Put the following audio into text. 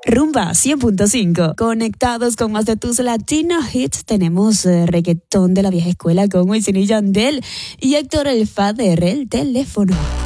Rumba 100.5. Conectados con más de tus Latino Hits. Tenemos reggaetón de la vieja escuela con Wisin y Yandel y Héctor el Father, el teléfono.